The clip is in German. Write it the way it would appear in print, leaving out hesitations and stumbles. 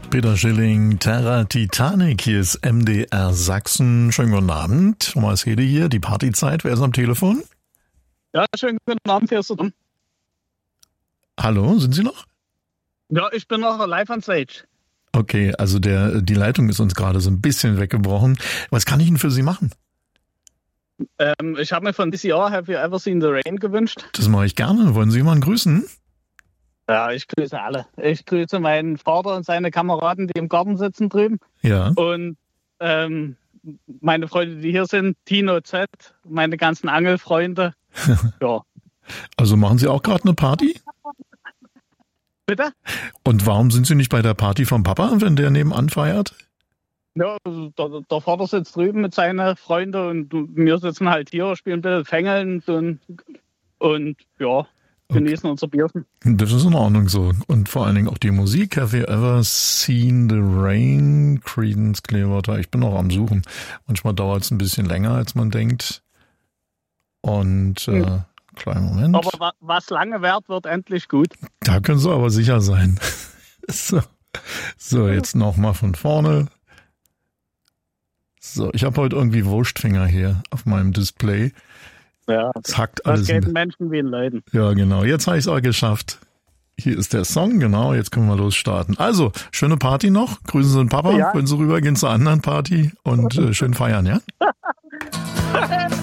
Peter Schilling, Terra Titanic, hier ist MDR Sachsen. Schönen guten Abend. Thomas Hede hier, die Partyzeit. Wer ist am Telefon? Ja, schönen guten Abend, hier ist der Tom. Hallo, sind Sie noch? Ja, ich bin noch live on stage. Okay, also die Leitung ist uns gerade so ein bisschen weggebrochen. Was kann ich denn für Sie machen? Ich habe mir von This Year Have You Ever Seen the Rain gewünscht. Das mache ich gerne. Wollen Sie jemanden grüßen? Ja, ich grüße alle. Ich grüße meinen Vater und seine Kameraden, die im Garten sitzen drüben. Ja. Und meine Freunde, die hier sind, Tino Z, meine ganzen Angelfreunde. Ja. Also machen Sie auch gerade eine Party? Bitte? Und warum sind Sie nicht bei der Party vom Papa, wenn der nebenan feiert? Ja, der Vater sitzt drüben mit seinen Freunden und wir sitzen halt hier, spielen ein bisschen Fängeln und ja, genießen unser Bierchen. Das ist in Ordnung so. Und vor allen Dingen auch die Musik. Have you ever seen the rain? Creedence Clearwater. Ich bin noch am Suchen. Manchmal dauert es ein bisschen länger, als man denkt. Und kleinen Moment. Aber was lange währt, wird endlich gut. Da können Sie aber sicher sein. So, jetzt nochmal von vorne. So, ich habe heute irgendwie Wurstfinger hier auf meinem Display. Ja, es hackt alles. Das geht Menschen wie in Leuten. Ja, genau. Jetzt habe ich es auch geschafft. Hier ist der Song, genau. Jetzt können wir losstarten. Also, schöne Party noch. Grüßen Sie den Papa, ja. Wenn Sie rübergehen zur anderen Party und schön feiern, ja?